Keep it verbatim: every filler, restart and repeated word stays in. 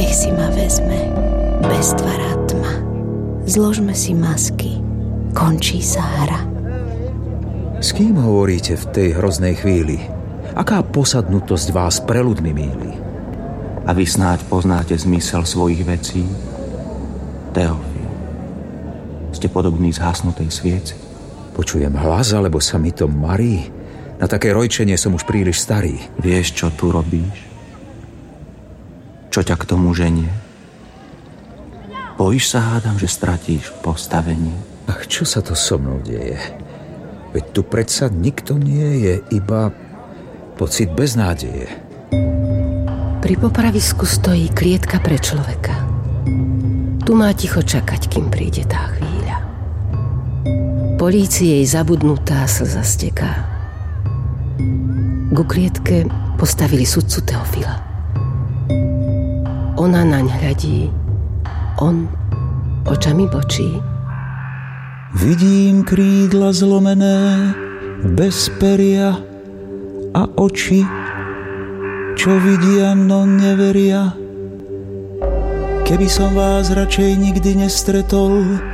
Nech si ma vezme beztvará tma. Zložme si masky, končí sa hra. S kým hovoríte v tej hroznej chvíli? Aká posadnutosť vás pre ľudmi míli? A vy snáď poznáte zmysel svojich vecí? Teofil, ste podobní zhasnutej svieci. Počujem hlas, alebo sa mi to marí? Na také rojčenie som už príliš starý. Vieš, čo tu robíš? Čo ťa k tomu ženie? Bojíš sa, hádam, že stratíš postavenie? Ach, čo sa to so mnou deje? Veď tu predsa nikto nie je, iba pocit beznádeje. Pri popravisku stojí klietka pre človeka. Tu má ticho čakať, kým príde tá chvíľa. Polícii jej zabudnutá slza steká. Ku klietke postavili sudcu Teofila. Ona naň hľadí, on očami bočí. Vidím krídla zlomené, bez peria a oči, čo vidia, no neveria. Keby som vás radšej nikdy nestretol,